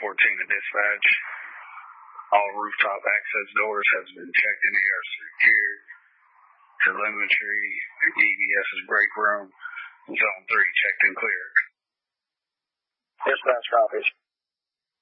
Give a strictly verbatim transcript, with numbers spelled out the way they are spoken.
fourteen to dispatch. All rooftop access doors has been checked and they are secured. Telemetry, E B S's break room, zone three checked and cleared. Dispatch copies.